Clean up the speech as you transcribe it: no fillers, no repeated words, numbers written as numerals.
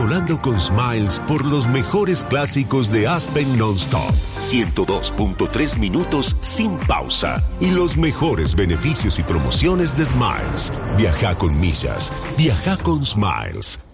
Volando con Smiles por los mejores clásicos de Aspen Non-Stop. 102.3 minutos sin pausa. Y los mejores beneficios y promociones de Smiles. Viaja con millas. Viaja con Smiles.